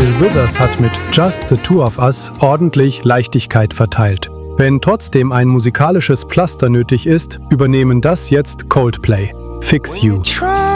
Phil Withers hat mit Just the Two of Us ordentlich Leichtigkeit verteilt. Wenn trotzdem ein musikalisches Pflaster nötig ist, übernehmen das jetzt Coldplay. Fix You.